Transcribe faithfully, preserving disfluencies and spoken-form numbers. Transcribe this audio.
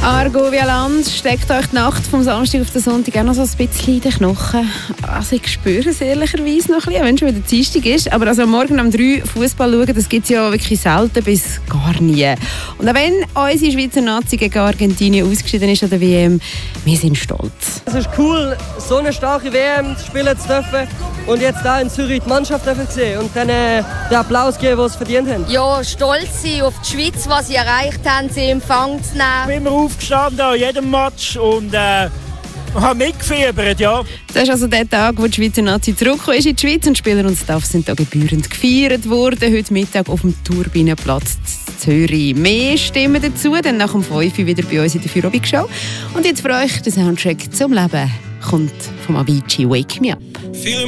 Argo Land steckt euch die Nacht vom Samstag auf den Sonntag auch noch so ein bisschen in den Knochen. Also ich spüre es ehrlicherweise noch ein bisschen, wenn es schon wieder Dienstag ist. Aber also morgen um drei Fußball schauen, das gibt es ja wirklich selten bis gar nie. Und auch wenn unsere Schweizer Nazi gegen Argentinien ausgeschieden ist an der W M, wir sind stolz. Es ist cool, so eine starke W M spielen zu dürfen und jetzt da in Zürich die Mannschaft dürfen sehen und dann äh, den Applaus geben, den sie verdient haben. Ja, stolz sein auf die Schweiz, was sie erreicht haben, sie in Empfang zu nehmen. Ich bin immer aufgestanden an jedem Match und äh, habe mitgefiebert, ja. Das ist also der Tag, wo die Schweizer Nazi zurückgekommen ist in die Schweiz und Spieler und Staff sind da gebührend gefeiert worden. Heute Mittag auf dem Turbinenplatz in Zürich. Mehr Stimmen dazu, dann nach dem fünf Uhr wieder bei uns in der Feierabend-Show. Und jetzt für euch der Soundtrack zum Leben kommt vom Avicii «Wake Me Up».